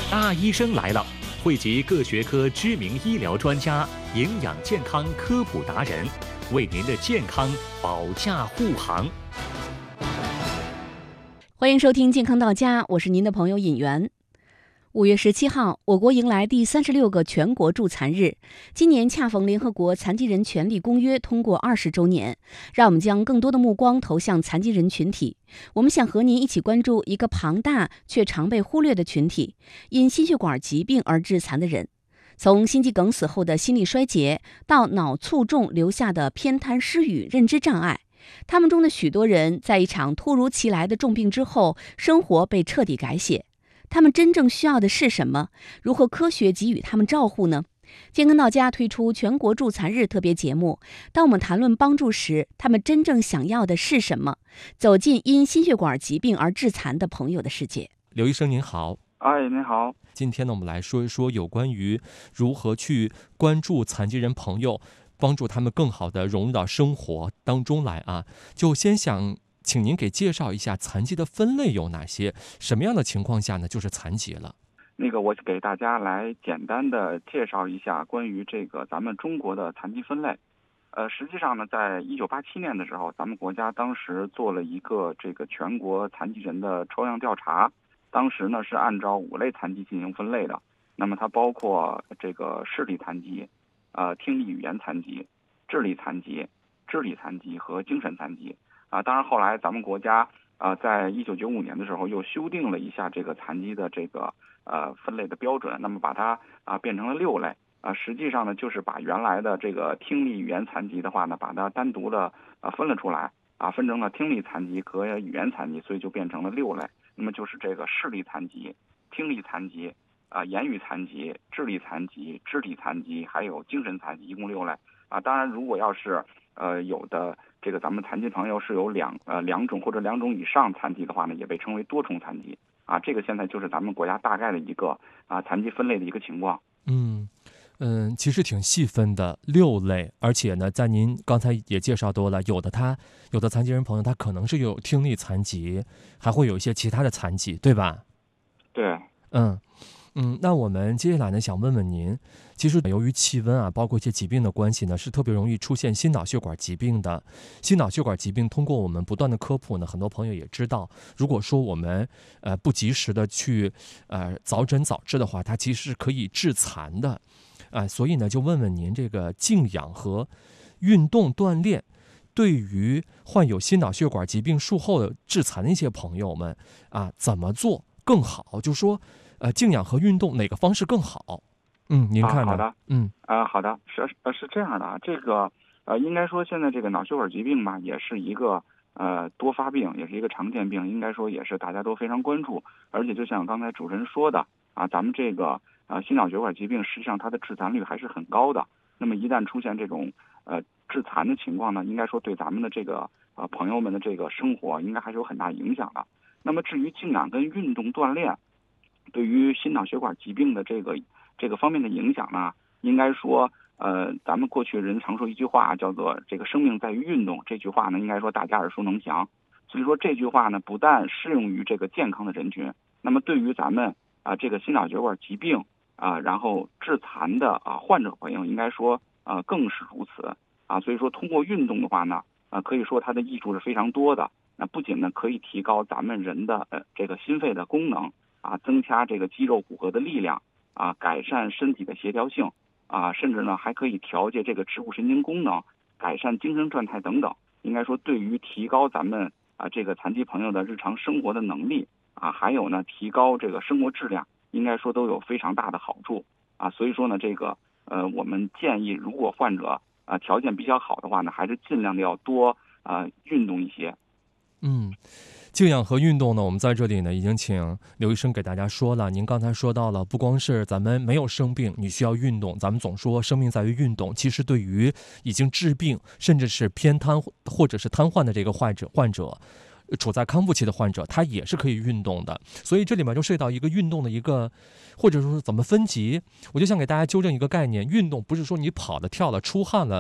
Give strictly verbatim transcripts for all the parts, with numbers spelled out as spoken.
大医生来了，汇集各学科知名医疗专家、营养健康科普达人，为您的健康保驾护航。 欢迎收听《健康到家》，我是您的朋友尹媛。五月十七号，我国迎来第三十六个全国助残日。今年恰逢联合国残疾人权利公约通过二十周年，让我们将更多的目光投向残疾人群体。我们想和您一起关注一个庞大却常被忽略的群体——因心血管疾病而致残的人。从心肌梗死后的心力衰竭，到脑卒中留下的偏瘫失语、认知障碍，他们中的许多人在一场突如其来的重病之后，生活被彻底改写。他们真正需要的是什么？如何科学给予他们照护呢？健康到家推出全国助残日特别节目，当我们谈论帮助时，他们真正想要的是什么？走进因心血管疾病而致残的朋友的世界。 刘医生您好。 哎，您好。 今天呢，我们来说一说有关于如何去关注残疾人朋友，帮助他们更好地融入到生活当中来啊。就先想请您给介绍一下残疾的分类有哪些，什么样的情况下呢就是残疾了？ 那个我给大家来简单的介绍一下关于这个咱们中国的残疾分类。呃，实际上呢，在一九八七年的时候，咱们国家当时做了一个这个全国残疾人的抽样调查，当时呢是按照五类残疾进行分类的。那么它包括这个视力残疾、呃听力语言残疾、智力残疾、智力残疾和精神残疾。啊，当然后来咱们国家啊、呃，在一九九五年的时候又修订了一下这个残疾的这个呃分类的标准，那么把它啊、呃、变成了六类啊、呃，实际上呢就是把原来的这个听力语言残疾的话呢，把它单独的啊、呃、分了出来啊，分成了听力残疾和语言残疾，所以就变成了六类。那么就是这个视力残疾、听力残疾啊、呃、言语残疾、智力残疾、肢体残疾还有精神残疾，一共六类啊。当然如果要是呃有的这个咱们残疾朋友是有两呃两种或者两种以上残疾的话呢，也被称为多重残疾啊。这个现在就是咱们国家大概的一个啊残疾分类的一个情况。 嗯嗯，其实挺细分的，六类，而且呢，在您刚才也介绍多了，有的他有的残疾人朋友他可能是有听力残疾，还会有一些其他的残疾，对吧？ 对， 嗯。嗯，那我们接下来呢，想问问您，其实由于气温啊，包括一些疾病的关系呢，是特别容易出现心脑血管疾病的。心脑血管疾病通过我们不断的科普呢，很多朋友也知道，如果说我们呃不及时的去呃早诊早治的话，它其实是可以致残的，啊、呃，所以呢，就问问您这个静养和运动锻炼，对于患有心脑血管疾病术后的致残的一些朋友们啊，怎么做更好？就说。呃，静养和运动哪个方式更好？嗯，您看呢？ 啊、好的， 嗯， 啊、呃，好的，是呃是这样的啊，这个呃，应该说现在这个脑血管疾病嘛，也是一个呃多发病，也是一个常见病，应该说也是大家都非常关注。而且就像刚才主持人说的啊，咱们这个呃心脑血管疾病实际上它的致残率还是很高的。那么一旦出现这种呃致残的情况呢，应该说对咱们的这个呃朋友们的这个生活应该还是有很大影响的。那么至于静养跟运动锻炼，对于心脑血管疾病的这个这个方面的影响呢，应该说，呃，咱们过去人常说一句话叫做“这个生命在于运动”，这句话呢，应该说大家耳熟能详。所以说这句话呢，不但适用于这个健康的人群，那么对于咱们啊、呃、这个心脑血管疾病啊、呃、然后致残的啊、呃、患者朋友，应该说呃更是如此啊。所以说通过运动的话呢，啊、呃、可以说它的益处是非常多的。那不仅呢可以提高咱们人的呃这个心肺的功能。啊，增加这个肌肉骨骼的力量啊，改善身体的协调性啊，甚至呢还可以调节这个植物神经功能，改善精神状态等等。应该说，对于提高咱们啊这个残疾朋友的日常生活的能力啊，还有呢提高这个生活质量，应该说都有非常大的好处啊。所以说呢，这个呃，我们建议，如果患者啊条件比较好的话呢，还是尽量的要多啊运动一些。 嗯。静养和运动呢，我们在这里呢已经请刘医生给大家说了。您刚才说到了，不光是咱们没有生病，你需要运动。咱们总说生命在于运动，其实对于已经治病甚至是偏瘫或者是瘫痪的这个患者，患者处在康复期的患者，他也是可以运动的。所以这里面就涉及到一个运动的一个，或者说是怎么分级。我就想给大家纠正一个概念，运动不是说你跑了、跳了、出汗了。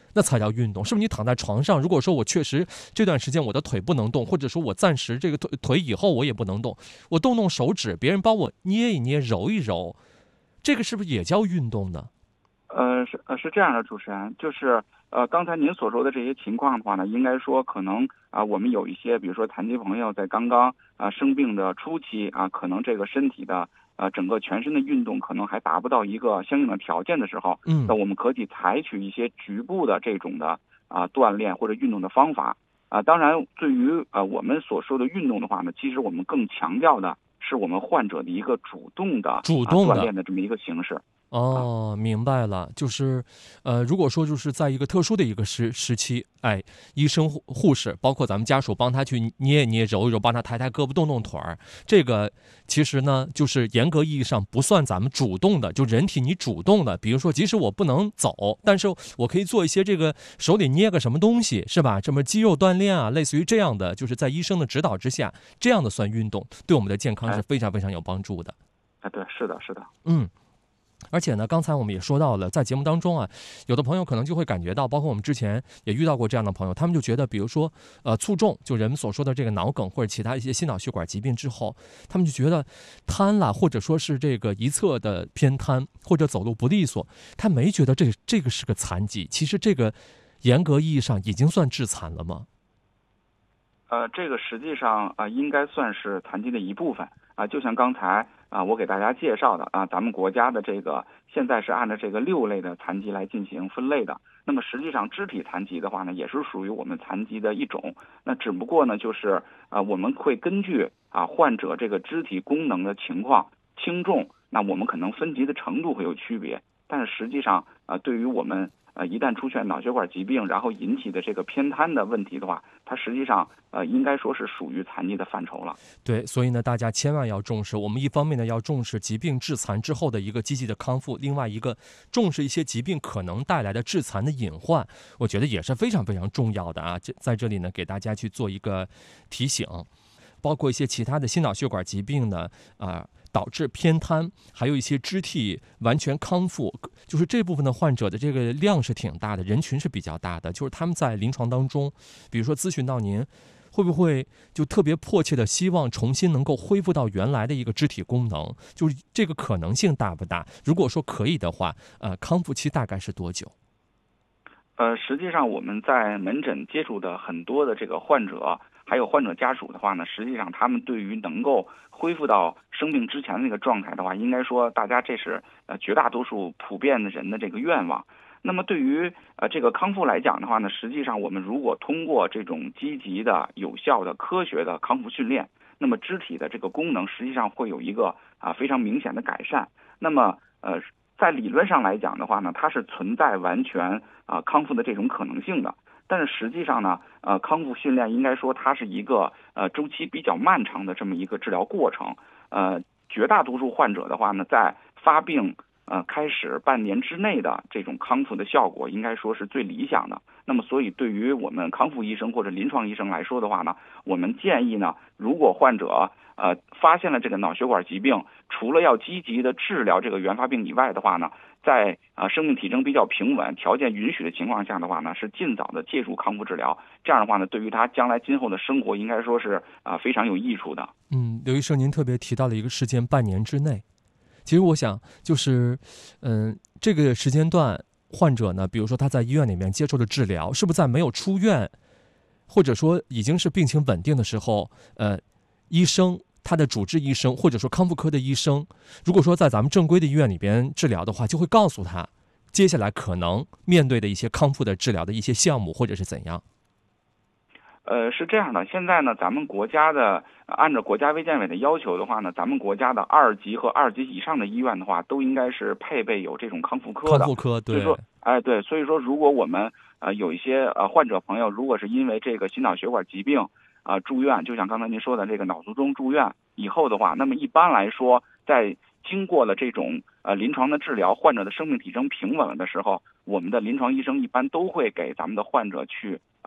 那才叫运动。是不是你躺在床上，如果说我确实这段时间我的腿不能动，或者说我暂时这个腿腿以后我也不能动，我动动手指，别人帮我捏一捏揉一揉，这个是不是也叫运动呢？ 呃，是呃是这样的，主持人，就是呃刚才您所说的这些情况的话呢，应该说可能啊、呃、我们有一些，比如说残疾朋友在刚刚啊、呃、生病的初期啊，可能这个身体的呃整个全身的运动可能还达不到一个相应的条件的时候， 嗯， 那我们可以采取一些局部的这种的啊、呃、锻炼或者运动的方法啊、呃。当然，对于呃我们所说的运动的话呢，其实我们更强调的是我们患者的一个主动的主动的、 啊、锻炼的这么一个形式。 哦，明白了，就是，呃，如果说就是在一个特殊的一个时时期，哎，医生护护士，包括咱们家属帮他去捏一捏、揉一揉，帮他抬抬胳膊、动动腿儿，这个其实呢，就是严格意义上不算咱们主动的，就人体你主动的，比如说，即使我不能走，但是我可以做一些这个手里捏个什么东西，是吧？这么肌肉锻炼啊，类似于这样的，就是在医生的指导之下，这样的算运动，对我们的健康是非常非常有帮助的。 哎，对，是的，是的， 嗯。而且呢，刚才我们也说到了，在节目当中啊，有的朋友可能就会感觉到，包括我们之前也遇到过这样的朋友，他们就觉得，比如说，呃，卒中，就人们所说的这个脑梗或者其他一些心脑血管疾病之后，他们就觉得瘫了，或者说是这个一侧的偏瘫，或者走路不利索，他没觉得这这个是个残疾。其实这个严格意义上已经算致残了吗？ 呃，这个实际上啊、呃，应该算是残疾的一部分啊、呃。就像刚才啊、呃，我给大家介绍的啊、呃，咱们国家的这个现在是按照这个六类的残疾来进行分类的。那么实际上，肢体残疾的话呢，也是属于我们残疾的一种。那只不过呢，就是啊、呃，我们会根据啊患者这个肢体功能的情况轻重，那我们可能分级的程度会有区别。但是实际上啊、呃，对于我们呃，一旦出现脑血管疾病，然后引起的这个偏瘫的问题的话，它实际上呃，应该说是属于残疾的范畴了。 对，所以呢，大家千万要重视。我们一方面呢，要重视疾病致残之后的一个积极的康复；另外一个，重视一些疾病可能带来的致残的隐患，我觉得也是非常非常重要的啊。这在这里呢，给大家去做一个提醒。包括一些其他的心脑血管疾病呢，啊、呃，导致偏瘫，还有一些肢体完全康复，就是这部分的患者的这个量是挺大的，人群是比较大的。就是他们在临床当中，比如说咨询到您，会不会就特别迫切的希望重新能够恢复到原来的一个肢体功能？就是这个可能性大不大？如果说可以的话，呃，康复期大概是多久？ 呃，实际上我们在门诊接触的很多的这个患者，还有患者家属的话呢，实际上他们对于能够恢复到生病之前的那个状态的话，应该说大家这是呃绝大多数普遍的人的这个愿望。那么对于呃这个康复来讲的话呢，实际上我们如果通过这种积极的、有效的、科学的康复训练，那么肢体的这个功能实际上会有一个啊、呃、非常明显的改善。那么呃。在理论上来讲的话呢，它是存在完全啊、呃、康复的这种可能性的。但是实际上呢，呃，康复训练应该说它是一个呃周期比较漫长的这么一个治疗过程。呃，绝大多数患者的话呢，在发病呃开始半年之内的这种康复的效果，应该说是最理想的。那么，所以对于我们康复医生或者临床医生来说的话呢，我们建议呢，如果患者呃发现了这个脑血管疾病，除了要积极的治疗这个原发病以外的话呢，在呃生命体征比较平稳、条件允许的情况下的话呢，是尽早的介入康复治疗。这样的话呢，对于他将来今后的生活，应该说是啊、呃、非常有益处的。 嗯，刘医生，您特别提到了一个时间，半年之内。其实我想，就是，嗯、呃，这个时间段，患者呢，比如说他在医院里面接受的治疗，是不是在没有出院，或者说已经是病情稳定的时候，呃，医生他的主治医生或者说康复科的医生，如果说在咱们正规的医院里边治疗的话，就会告诉他，接下来可能面对的一些康复的治疗的一些项目或者是怎样。 呃，是这样的，现在呢，咱们国家的按照国家卫健委的要求的话呢，咱们国家的二级和二级以上的医院的话，都应该是配备有这种康复科的。 康复科，对。 所以说，哎，对，所以说，如果我们呃有一些呃患者朋友，如果是因为这个心脑血管疾病啊、呃、住院，就像刚才您说的这个脑卒中住院以后的话，那么一般来说，在经过了这种呃临床的治疗，患者的生命体征平稳了的时候，我们的临床医生一般都会给咱们的患者去啊、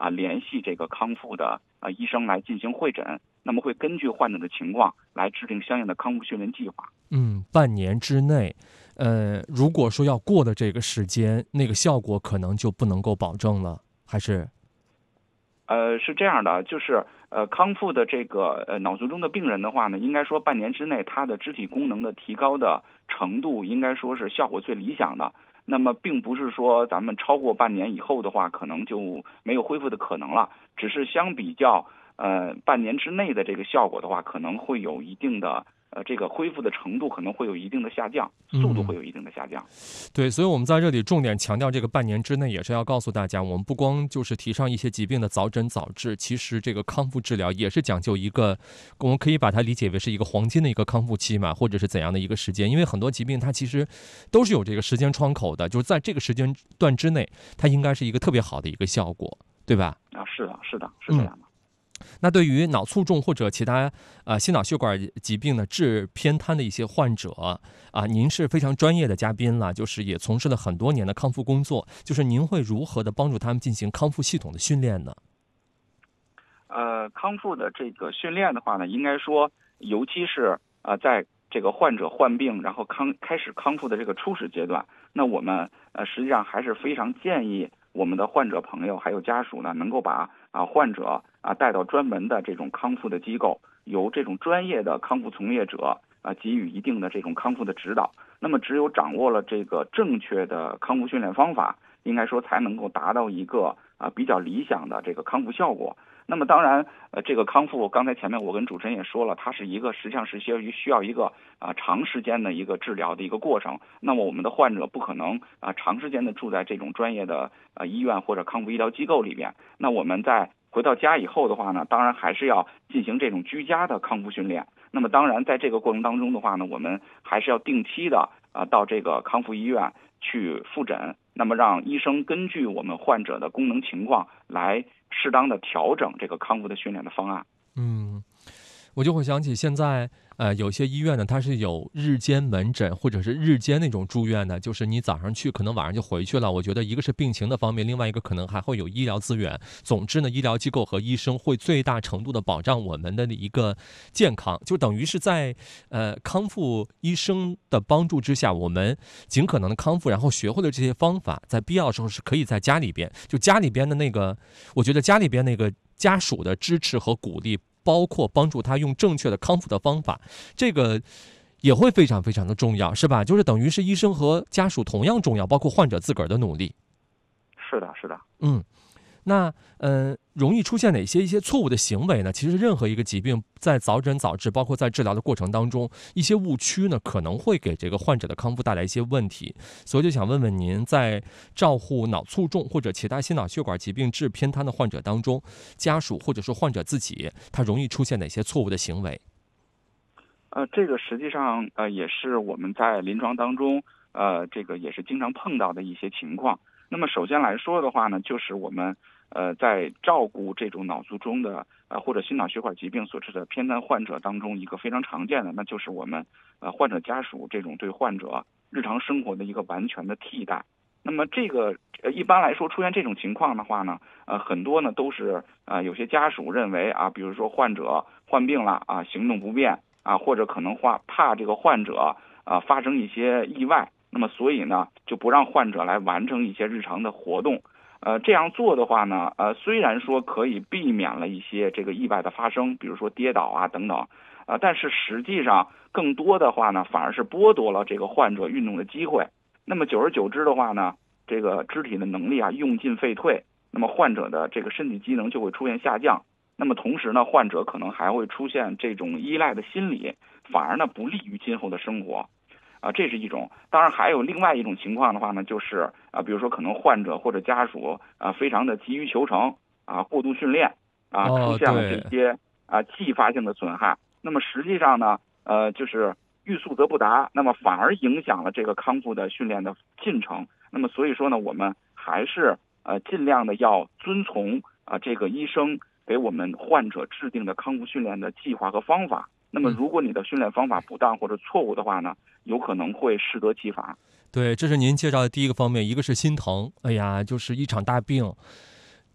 啊联系这个康复的啊医生来进行会诊，那么会根据患者的情况来制定相应的康复训练计划。 嗯，半年之内，呃，如果说要过的这个时间，那个效果可能就不能够保证了，还是？ 呃，是这样的，就是呃，康复的这个呃脑卒中的病人的话呢，应该说半年之内，他的肢体功能的提高的程度，应该说是效果最理想的。那么，并不是说咱们超过半年以后的话，可能就没有恢复的可能了，只是相比较呃半年之内的这个效果的话，可能会有一定的。呃，这个恢复的程度可能会有一定的下降，速度会有一定的下降。 嗯、对，所以我们在这里重点强调，这个半年之内也是要告诉大家，我们不光就是提倡一些疾病的早诊早治，其实这个康复治疗也是讲究一个，我们可以把它理解为是一个黄金的一个康复期嘛，或者是怎样的一个时间，因为很多疾病它其实都是有这个时间窗口的，就是在这个时间段之内，它应该是一个特别好的一个效果，对吧？ 啊，是的，是的，是这样的。嗯， 那对于脑卒中或者其他呃心脑血管疾病的致偏瘫的一些患者啊，您是非常专业的嘉宾了，就是也从事了很多年的康复工作，就是您会如何的帮助他们进行康复系统的训练呢？ 呃，康复的这个训练的话呢，应该说，尤其是呃在这个患者患病然后康开始康复的这个初始阶段，那我们呃实际上还是非常建议我们的患者朋友还有家属呢，能够把啊患者啊带到专门的这种康复的机构，由这种专业的康复从业者啊给予一定的这种康复的指导。那么只有掌握了这个正确的康复训练方法，应该说才能够达到一个啊比较理想的这个康复效果。那么当然，呃，这个康复，刚才前面我跟主持人也说了，它是一个实际上是需要需要一个啊长时间的一个治疗的一个过程。那么我们的患者不可能啊长时间的住在这种专业的呃医院或者康复医疗机构里边。那我们在回到家以后的话呢，当然还是要进行这种居家的康复训练。那么当然在这个过程当中的话呢，我们还是要定期的啊到这个康复医院去复诊，那么让医生根据我们患者的功能情况来适当的调整这个康复的训练的方案。 嗯，我就会想起现在呃有些医院呢，它是有日间门诊或者是日间那种住院的，就是你早上去可能晚上就回去了。我觉得一个是病情的方面，另外一个可能还会有医疗资源。总之呢，医疗机构和医生会最大程度的保障我们的一个健康，就等于是在呃康复医生的帮助之下，我们尽可能的康复，然后学会了这些方法，在必要的时候是可以在家里边，就家里边的那个，我觉得家里边那个家属的支持和鼓励，包括帮助他用正确的康复的方法，这个也会非常非常的重要，是吧？就是等于是医生和家属同样重要，包括患者自个儿的努力。 是的，是的。 嗯，那呃，容易出现哪些一些错误的行为呢？其实任何一个疾病在早诊早治，包括在治疗的过程当中，一些误区呢，可能会给这个患者的康复带来一些问题。所以就想问问您，在照护脑卒中或者其他心脑血管疾病致偏瘫的患者当中，家属或者说患者自己，他容易出现哪些错误的行为？ 呃，这个实际上呃也是我们在临床当中呃这个也是经常碰到的一些情况。那么首先来说的话呢，就是我们呃在照顾这种脑卒中的呃或者心脑血管疾病所致的偏瘫患者当中，一个非常常见的，那就是我们呃患者家属这种对患者日常生活的一个完全的替代。那么这个呃一般来说出现这种情况的话呢，呃很多呢都是呃有些家属认为啊，比如说患者患病了啊，行动不便啊，或者可能怕怕这个患者啊发生一些意外。那么所以呢，就不让患者来完成一些日常的活动，呃，这样做的话呢，呃，虽然说可以避免了一些这个意外的发生，比如说跌倒啊等等，呃，但是实际上更多的话呢，反而是剥夺了这个患者运动的机会。那么久而久之的话呢，这个肢体的能力啊用进废退，那么患者的这个身体机能就会出现下降。那么同时呢，患者可能还会出现这种依赖的心理，反而呢不利于今后的生活。啊，这是一种。当然还有另外一种情况的话呢，就是啊，比如说可能患者或者家属啊，非常的急于求成啊，过度训练啊，出现了这些啊继发性的损害。那么实际上呢，呃，就是欲速则不达，那么反而影响了这个康复的训练的进程。那么所以说呢，我们还是呃尽量的要遵从啊这个医生给我们患者制定的康复训练的计划和方法。那么如果你的训练方法不当或者错误的话呢，有可能会适得其反。 对，这是您介绍的第一个方面，一个是心疼，哎呀，就是一场大病，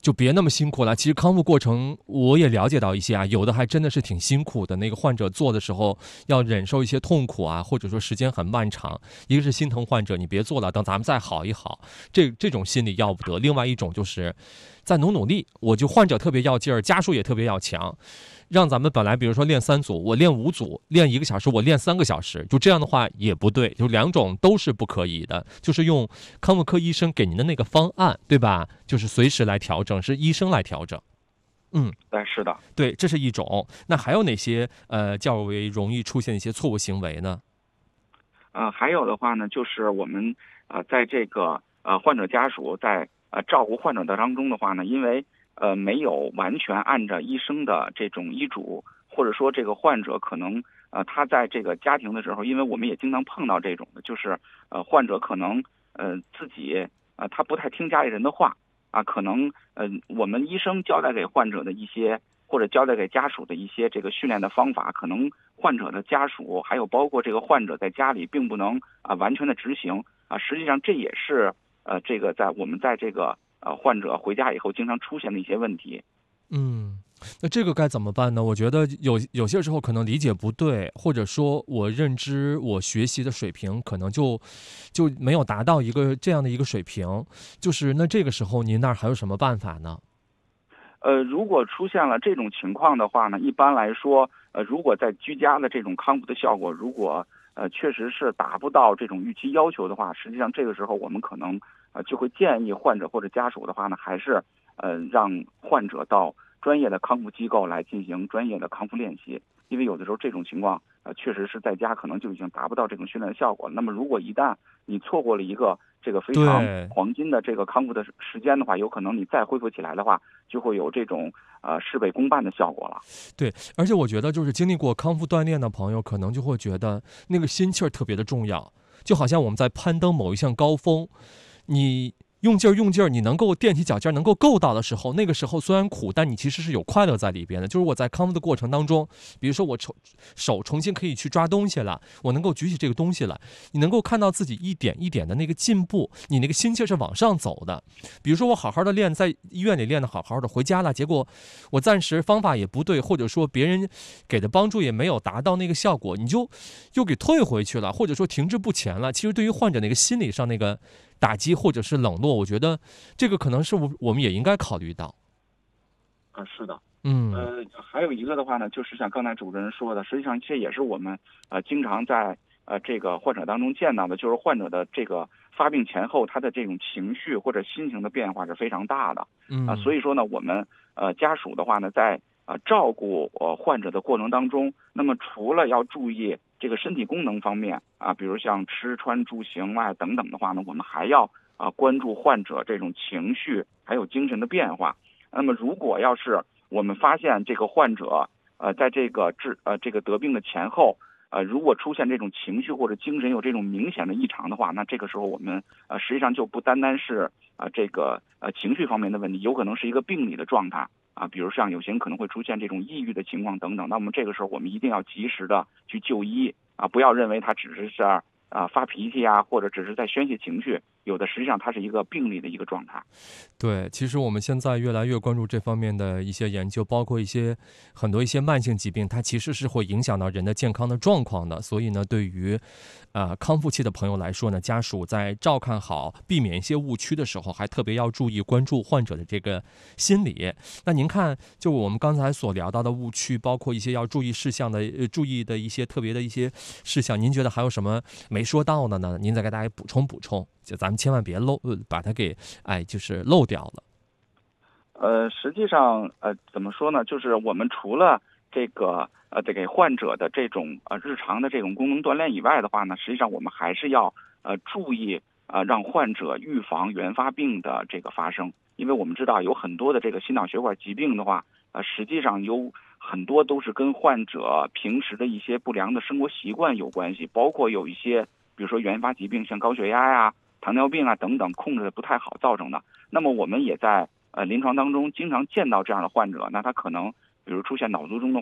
就别那么辛苦了。其实康复过程我也了解到一些啊，有的还真的是挺辛苦的。那个患者做的时候要忍受一些痛苦啊，或者说时间很漫长。一个是心疼患者，你别做了，等咱们再好一好，这这种心理要不得。另外一种就是再努努力，我就患者特别要劲儿，家属也特别要强。让咱们本来比如说练三组，我练五组，练一个小时，我练三个小时，就这样的话也不对，就两种都是不可以的。就是用康复科医生给您的那个方案，对吧？就是随时来调整，是医生来调整。嗯， 对，是的， 对，这是一种。那还有哪些呃较为容易出现一些错误行为呢？ 呃，还有的话呢，就是我们呃在这个呃患者家属在呃照顾患者的当中的话呢，因为呃，没有完全按照医生的这种医嘱，或者说这个患者可能呃他在这个家庭的时候，因为我们也经常碰到这种的，就是呃患者可能呃自己呃他不太听家里人的话啊，可能呃我们医生交代给患者的一些或者交代给家属的一些这个训练的方法，可能患者的家属还有包括这个患者在家里并不能啊完全的执行啊，实际上这也是呃这个在我们在这个。呃，患者回家以后经常出现的一些问题。 嗯，那这个该怎么办呢？我觉得有有些时候可能理解不对，或者说我认知、我学习的水平可能就就没有达到一个这样的一个水平。就是那这个时候您那儿还有什么办法呢？ 呃，如果出现了这种情况的话呢，一般来说，呃，如果在居家的这种康复的效果，如果呃确实是达不到这种预期要求的话，实际上这个时候我们可能呃就会建议患者或者家属的话呢，还是呃让患者到专业的康复机构来进行专业的康复练习，因为有的时候这种情况呃确实是在家可能就已经达不到这种训练的效果。那么如果一旦你错过了一个这个非常黄金的这个康复的时间的话，有可能你再恢复起来的话，就会有这种呃事倍功半的效果了。 对，而且我觉得就是经历过康复锻炼的朋友，可能就会觉得那个心气儿特别的重要，就好像我们在攀登某一项高峰，你用劲儿用劲儿，你能够踮起脚尖能够够到的时候，那个时候虽然苦，但你其实是有快乐在里边的。就是我在康复的过程当中，比如说我手手重新可以去抓东西了，我能够举起这个东西了，你能够看到自己一点一点的那个进步，你那个心气是往上走的。比如说我好好的练，在医院里练的好好的，回家了，结果我暂时方法也不对，或者说别人给的帮助也没有达到那个效果，你就又给退回去了，或者说停滞不前了。其实对于患者那个心理上那个打击或者是冷落，我觉得这个可能是我们也应该考虑到。 啊，是的， 嗯， 呃，还有一个的话呢，就是像刚才主持人说的，实际上这也是我们呃经常在呃这个患者当中见到的，就是患者的这个发病前后，他的这种情绪或者心情的变化是非常大的。 嗯啊，所以说呢，我们呃家属的话呢，在啊照顾呃患者的过程当中，那么除了要注意这个身体功能方面啊，比如像吃穿住行外等等的话呢，我们还要啊关注患者这种情绪还有精神的变化。那么如果要是我们发现这个患者呃在这个治呃这个得病的前后，呃如果出现这种情绪或者精神有这种明显的异常的话，那这个时候我们呃实际上就不单单是啊、呃、这个呃情绪方面的问题，有可能是一个病理的状态啊，比如像有些人可能会出现这种抑郁的情况等等。那么这个时候我们一定要及时的去就医啊，不要认为他只是在啊发脾气啊，或者只是在宣泄情绪，有的实际上它是一个病理的一个状态。 对，其实我们现在越来越关注这方面的一些研究，包括一些很多一些慢性疾病，它其实是会影响到人的健康的状况的。所以呢，对于呃康复期的朋友来说呢，家属在照看好、避免一些误区的时候，还特别要注意关注患者的这个心理。那您看，就我们刚才所聊到的误区，包括一些要注意事项的、呃、注意的一些特别的一些事项，您觉得还有什么没说到的呢？您再给大家补充补充，就咱们千万别漏，呃、把它给哎就是漏掉了。 呃，实际上，呃，怎么说呢？就是我们除了这个呃，得给患者的这种呃日常的这种功能锻炼以外的话呢，实际上我们还是要呃注意呃让患者预防原发病的这个发生，因为我们知道有很多的这个心脑血管疾病的话，呃，实际上有很多都是跟患者平时的一些不良的生活习惯有关系，包括有一些比如说原发疾病，像高血压呀、糖尿病啊等等，控制的不太好造成的。那么我们也在呃，临床当中经常见到这样的患者，那他可能比如出现脑卒中的话，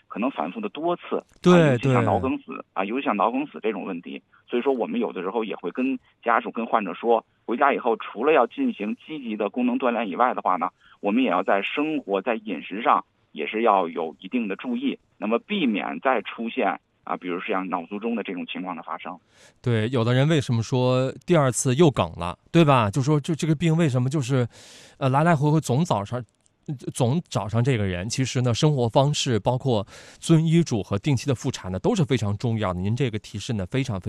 可能反复的多次， 对， 尤其像对脑梗死啊，尤其像脑梗死这种问题。所以说，我们有的时候也会跟家属、跟患者说，回家以后除了要进行积极的功能锻炼以外的话呢，我们也要在生活、在饮食上也是要有一定的注意，那么避免再出现啊，比如像脑卒中的这种情况的发生。 对，有的人为什么说第二次又梗了，对吧？就说这这个病为什么就是，呃，来来回回总早上。总找上这个人，其实呢，生活方式包括遵医嘱和定期的复查呢，都是非常重要的。您这个提示呢，非常非常。